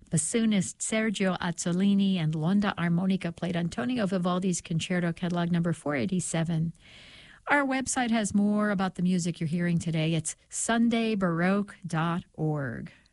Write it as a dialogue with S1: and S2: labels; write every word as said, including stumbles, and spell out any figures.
S1: Bassoonist Sergio Azzolini and L'Onda Armonica played Antonio Vivaldi's Concerto Catalog number four eighty-seven. Our website has more about the music you're hearing today. It's sunday baroque dot org.